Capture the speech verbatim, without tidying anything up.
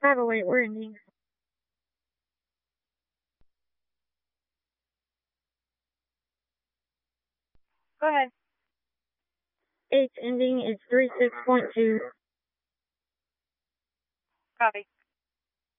By the way, we're ending. Go ahead. Its ending is three six point two. Copy.